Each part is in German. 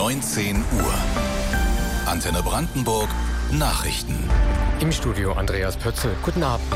19 Uhr. Antenne Brandenburg Nachrichten. Im Studio Andreas Pötzel. Guten Abend.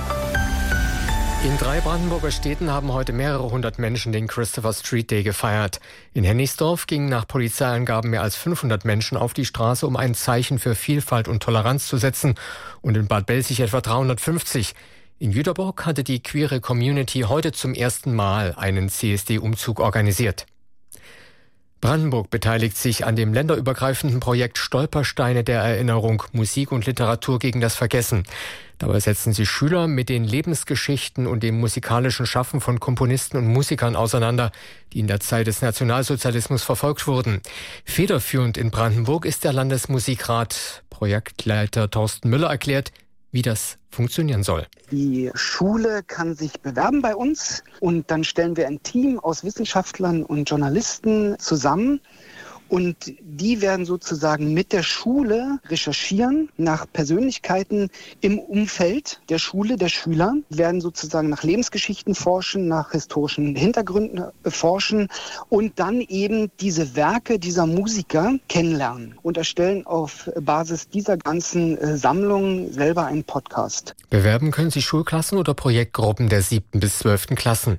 In 3 Brandenburger Städten haben heute mehrere hundert Menschen den Christopher Street Day gefeiert. In Hennigsdorf gingen nach Polizeiangaben mehr als 500 Menschen auf die Straße, um ein Zeichen für Vielfalt und Toleranz zu setzen, und in Bad Belzig etwa 350. In Jüterbock hatte die queere Community heute zum ersten Mal einen CSD-Umzug organisiert. Brandenburg beteiligt sich an dem länderübergreifenden Projekt Stolpersteine der Erinnerung, Musik und Literatur gegen das Vergessen. Dabei setzen sich Schüler mit den Lebensgeschichten und dem musikalischen Schaffen von Komponisten und Musikern auseinander, die in der Zeit des Nationalsozialismus verfolgt wurden. Federführend in Brandenburg ist der Landesmusikrat. Projektleiter Thorsten Müller erklärt, wie das funktionieren soll. Die Schule kann sich bewerben bei uns und dann stellen wir ein Team aus Wissenschaftlern und Journalisten zusammen. Und die werden sozusagen mit der Schule recherchieren nach Persönlichkeiten im Umfeld der Schule, der Schüler, werden sozusagen nach Lebensgeschichten forschen, nach historischen Hintergründen forschen und dann eben diese Werke dieser Musiker kennenlernen und erstellen auf Basis dieser ganzen Sammlung selber einen Podcast. Bewerben können sich Schulklassen oder Projektgruppen der 7. bis 12. Klassen.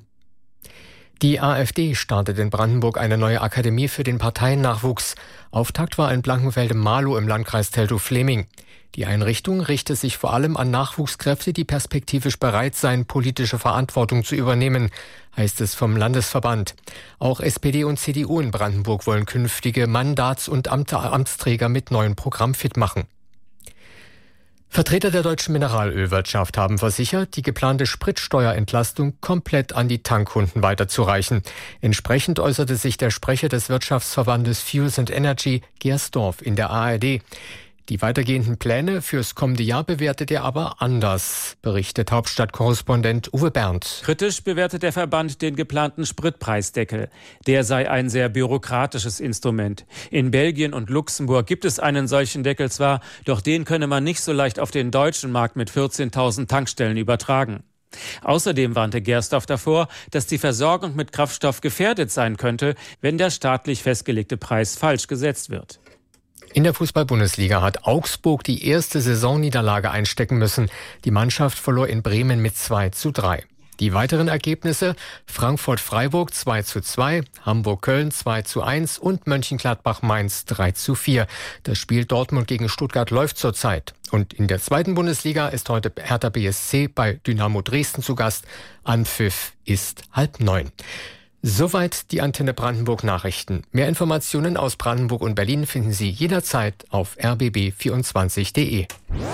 Die AfD startet in Brandenburg eine neue Akademie für den Parteiennachwuchs. Auftakt war in Blankenfelde-Marlow im Landkreis Teltow-Fläming. Die Einrichtung richtet sich vor allem an Nachwuchskräfte, die perspektivisch bereit seien, politische Verantwortung zu übernehmen, heißt es vom Landesverband. Auch SPD und CDU in Brandenburg wollen künftige Mandats- und Amtsträger mit neuem Programm fit machen. Vertreter der deutschen Mineralölwirtschaft haben versichert, die geplante Spritsteuerentlastung komplett an die Tankkunden weiterzureichen. Entsprechend äußerte sich der Sprecher des Wirtschaftsverbandes Fuels and Energy, Gersdorf, in der ARD. Die weitergehenden Pläne fürs kommende Jahr bewertet er aber anders, berichtet Hauptstadtkorrespondent Uwe Berndt. Kritisch bewertet der Verband den geplanten Spritpreisdeckel. Der sei ein sehr bürokratisches Instrument. In Belgien und Luxemburg gibt es einen solchen Deckel zwar, doch den könne man nicht so leicht auf den deutschen Markt mit 14.000 Tankstellen übertragen. Außerdem warnte Gersdorf davor, dass die Versorgung mit Kraftstoff gefährdet sein könnte, wenn der staatlich festgelegte Preis falsch gesetzt wird. In der Fußball-Bundesliga hat Augsburg die erste Saisonniederlage einstecken müssen. Die Mannschaft verlor in Bremen mit 2:3. Die weiteren Ergebnisse: Frankfurt-Freiburg 2:2, Hamburg-Köln 2:1 und Mönchengladbach-Mainz 3:4. Das Spiel Dortmund gegen Stuttgart läuft zurzeit. Und in der zweiten Bundesliga ist heute Hertha BSC bei Dynamo Dresden zu Gast. Anpfiff ist 8:30. Soweit die Antenne Brandenburg Nachrichten. Mehr Informationen aus Brandenburg und Berlin finden Sie jederzeit auf rbb24.de.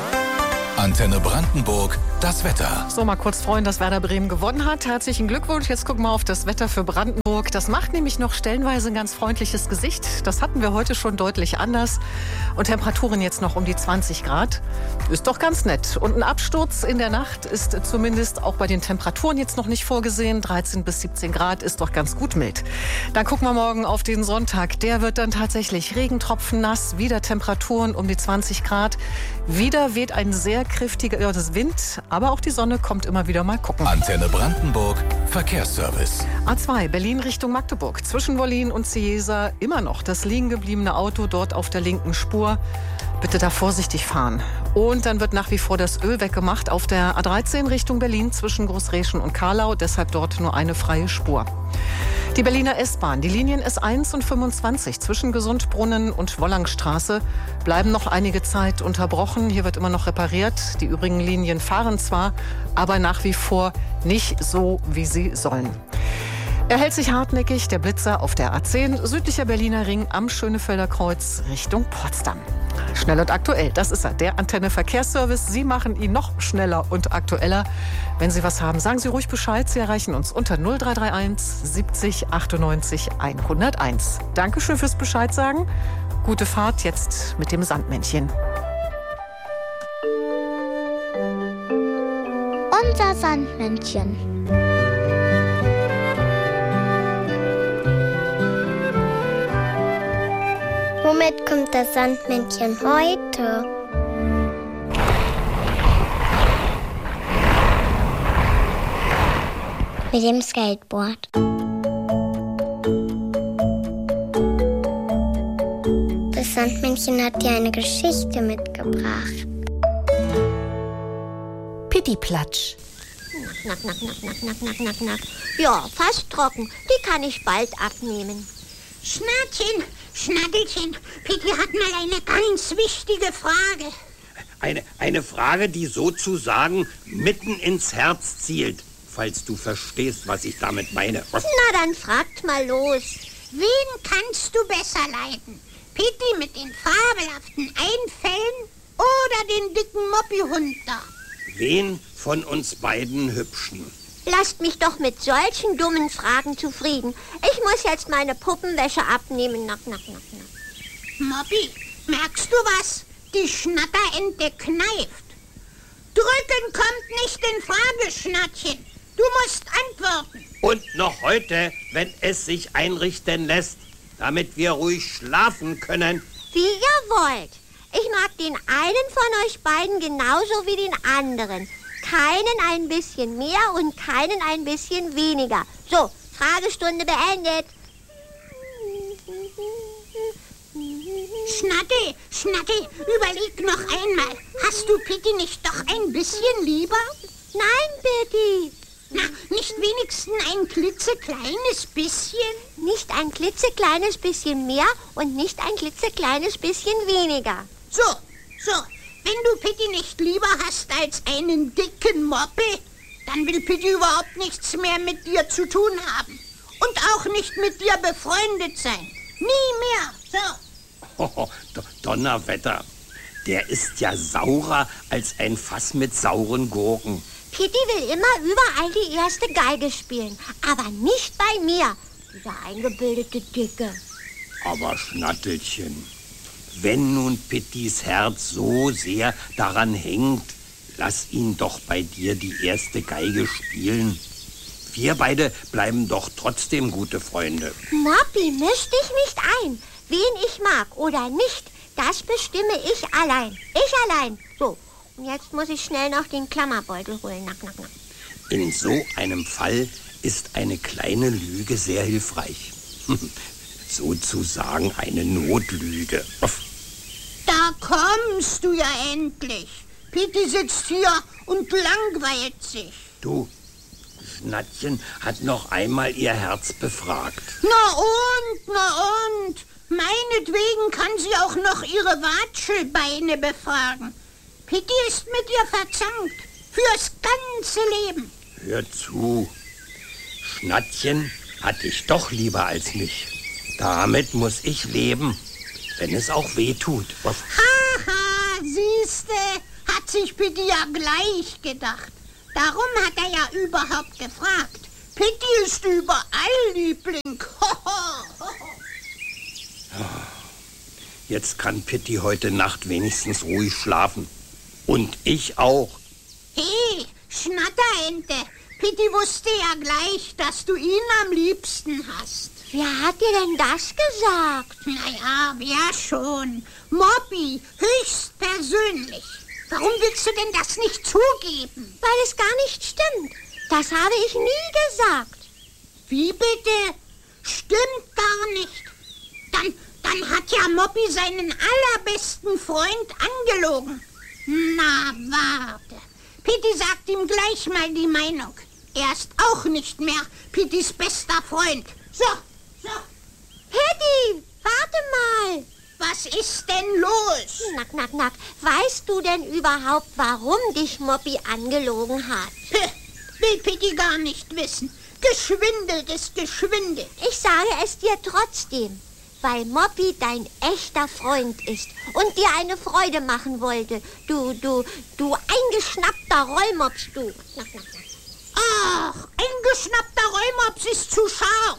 Antenne Brandenburg, das Wetter. So, mal kurz freuen, dass Werder Bremen gewonnen hat. Herzlichen Glückwunsch. Jetzt gucken wir auf das Wetter für Brandenburg. Das macht nämlich noch stellenweise ein ganz freundliches Gesicht. Das hatten wir heute schon deutlich anders. Und Temperaturen jetzt noch um die 20 Grad. Ist doch ganz nett. Und ein Absturz in der Nacht ist zumindest auch bei den Temperaturen jetzt noch nicht vorgesehen. 13 bis 17 Grad ist doch ganz gut mild. Dann gucken wir morgen auf den Sonntag. Der wird dann tatsächlich Regentropfen nass. Wieder Temperaturen um die 20 Grad. Wieder weht ein sehr kräftiger Wind, aber auch die Sonne kommt immer wieder mal gucken. Antenne Brandenburg, Verkehrsservice. A2, Berlin Richtung Magdeburg. Zwischen Wollin und Ciesa immer noch das liegen gebliebene Auto dort auf der linken Spur. Bitte da vorsichtig fahren. Und dann wird nach wie vor das Öl weggemacht auf der A13 Richtung Berlin zwischen Großreschen und Karlau. Deshalb dort nur eine freie Spur. Die Berliner S-Bahn, die Linien S1 und 25 zwischen Gesundbrunnen und Wollangstraße bleiben noch einige Zeit unterbrochen. Hier wird immer noch repariert. Die übrigen Linien fahren zwar, aber nach wie vor nicht so, wie sie sollen. Er hält sich hartnäckig, der Blitzer auf der A10, südlicher Berliner Ring am Schönefelder Kreuz Richtung Potsdam. Schnell und aktuell, das ist er, der Antenne Verkehrsservice. Sie machen ihn noch schneller und aktueller. Wenn Sie was haben, sagen Sie ruhig Bescheid. Sie erreichen uns unter 0331 70 98 101. Dankeschön fürs Bescheid sagen. Gute Fahrt jetzt mit dem Sandmännchen. Unser Sandmännchen. Womit kommt das Sandmännchen heute? Mit dem Skateboard. Sandmännchen hat dir eine Geschichte mitgebracht. Pittiplatsch. Knack, knack, knack, knack, knack, knack, knack, knack. Ja, fast trocken. Die kann ich bald abnehmen. Schnattchen, Schnattelchen, Pitti hat mal eine ganz wichtige Frage. Eine Frage, die sozusagen mitten ins Herz zielt, falls du verstehst, was ich damit meine. Na, dann fragt mal los. Wen kannst du besser leiden? Pitti mit den fabelhaften Einfällen oder den dicken Moppihund da? Wen von uns beiden Hübschen? Lasst mich doch mit solchen dummen Fragen zufrieden. Ich muss jetzt meine Puppenwäsche abnehmen. Nack, nack, nack, nack. Moppi, merkst du was? Die Schnatterente kneift. Drücken kommt nicht in Frage, Schnattchen. Du musst antworten. Und noch heute, wenn es sich einrichten lässt, damit wir ruhig schlafen können. Wie ihr wollt. Ich mag den einen von euch beiden genauso wie den anderen. Keinen ein bisschen mehr und keinen ein bisschen weniger. So, Fragestunde beendet. Schnatte, überleg noch einmal. Hast du Pitti nicht doch ein bisschen lieber? Nein, Pitti. Na, nicht wenigstens ein klitzekleines bisschen? Nicht ein klitzekleines bisschen mehr und nicht ein klitzekleines bisschen weniger. So, wenn du Pitti nicht lieber hast als einen dicken Moppel, dann will Pitti überhaupt nichts mehr mit dir zu tun haben. Und auch nicht mit dir befreundet sein. Nie mehr, so. Oh, Donnerwetter, der ist ja saurer als ein Fass mit sauren Gurken. Pitti will immer überall die erste Geige spielen, aber nicht bei mir, dieser eingebildete Dicke. Aber Schnattelchen, wenn nun Pittis Herz so sehr daran hängt, lass ihn doch bei dir die erste Geige spielen. Wir beide bleiben doch trotzdem gute Freunde. Moppi, misch dich nicht ein. Wen ich mag oder nicht, das bestimme ich allein. Ich allein. So, und jetzt muss ich schnell noch den Klammerbeutel holen. Nack, nack, nack. In so einem Fall ist eine kleine Lüge sehr hilfreich. Sozusagen eine Notlüge. Da kommst du ja endlich. Pitti sitzt hier und langweilt sich. Du, Schnattchen hat noch einmal ihr Herz befragt. Na und? Meinetwegen kann sie auch noch ihre Watschelbeine befragen. Pitti ist mit ihr verzankt. Fürs ganze Leben. Hör zu. Schnattchen hat dich doch lieber als mich. Damit muss ich leben, wenn es auch weh tut. Haha, siehste, hat sich Pitti ja gleich gedacht. Darum hat er ja überhaupt gefragt. Pitti ist überall Liebling. Jetzt kann Pitti heute Nacht wenigstens ruhig schlafen. Und ich auch. Hey, Schnatterente, Pitti wusste ja gleich, dass du ihn am liebsten hast. Wer hat dir denn das gesagt? Naja, wer schon? Moppi, höchstpersönlich. Warum willst du denn das nicht zugeben? Weil es gar nicht stimmt. Das habe ich nie gesagt. Wie bitte? Stimmt gar nicht. Dann hat ja Moppi seinen allerbesten Freund angelogen. Na, warte. Pitti sagt ihm gleich mal die Meinung. Er ist auch nicht mehr Pittis bester Freund. So. Pitti, warte mal. Was ist denn los? Nack, nack, nack. Weißt du denn überhaupt, warum dich Moppi angelogen hat? Will Pitti gar nicht wissen. Geschwindelt ist geschwindelt. Ich sage es dir trotzdem, weil Moppi dein echter Freund ist und dir eine Freude machen wollte. Du eingeschnappter Rollmops, du. Nack, nack, nack. Ach, eingeschnappter Rollmops ist zu scharf.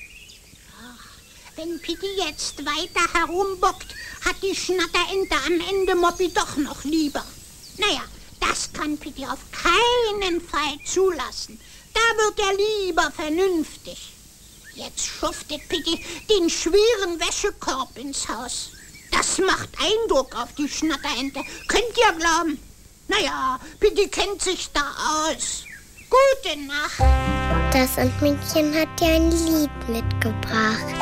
Wenn Pitti jetzt weiter herumbockt, hat die Schnatterente am Ende Moppi doch noch lieber. Naja, das kann Pitti auf keinen Fall zulassen. Da wird er lieber vernünftig. Jetzt schuftet Pitti den schweren Wäschekorb ins Haus. Das macht Eindruck auf die Schnatterente. Könnt ihr glauben? Naja, Pitti kennt sich da aus. Gute Nacht. Das Sandmännchen hat dir ein Lied mitgebracht.